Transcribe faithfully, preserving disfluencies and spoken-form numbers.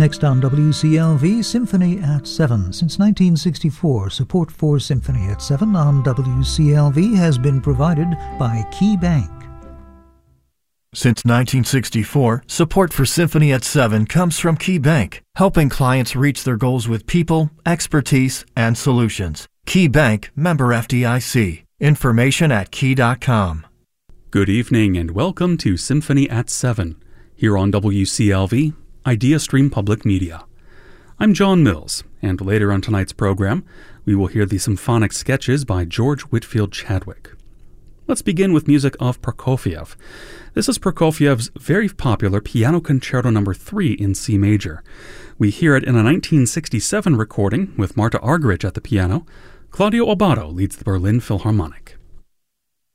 Next on W C L V, Symphony at seven. Since nineteen sixty-four, support for Symphony at seven on W C L V has been provided by Key Bank. Since nineteen sixty-four, support for Symphony at seven comes from Key Bank, helping clients reach their goals with people, expertise, and solutions. Key Bank, member F D I C. Information at key dot com. Good evening and welcome to Symphony at seven, here on W C L V, IdeaStream Public Media. I'm John Mills, and later on tonight's program, we will hear the symphonic sketches by George Whitfield Chadwick. Let's begin with music of Prokofiev. This is Prokofiev's very popular Piano Concerto number three in C major. We hear it in a nineteen sixty-seven recording with Marta Argerich at the piano. Claudio Abbado leads the Berlin Philharmonic.